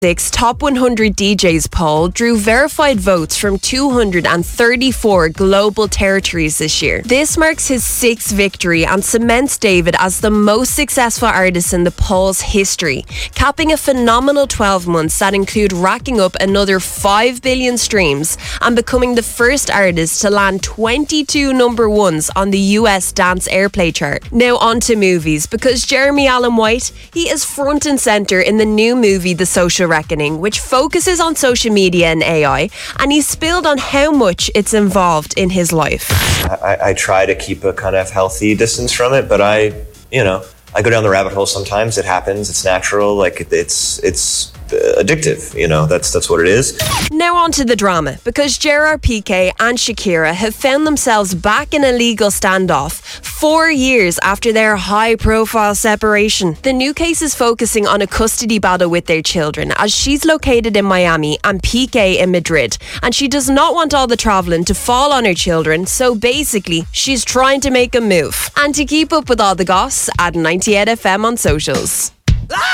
Top 100 DJs poll drew verified votes from 234 global territories this year. This marks his 6th victory and cements David as the most successful artist in the poll's history, capping a phenomenal 12 months that include racking up another 5 billion streams and becoming the first artist to land 22 number ones on the US dance airplay chart. Now on to movies, because Jeremy Allen White, he is front and centre in the new movie The Social Reckoning, which focuses on social media and AI, and he spilled on how much it's involved in his life. I try to keep a kind of healthy distance from it, but I go down the rabbit hole sometimes. It happens. It's natural. Like it's addictive. That's what it is. Now on to the drama, because Gerard Piqué and Shakira have found themselves back in a legal standoff 4 years after their high-profile separation. The new case is focusing on a custody battle with their children, as she's located in Miami and Piqué in Madrid, and she does not want all the travelling to fall on her children, so basically she's trying to make a move. And to keep up with all the goss, add 98FM on socials.